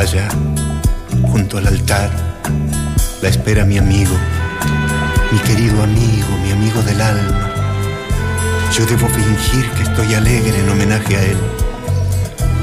allá, junto al altar, la espera mi amigo, mi querido amigo, mi amigo del alma. Yo debo fingir que estoy alegre en homenaje a él.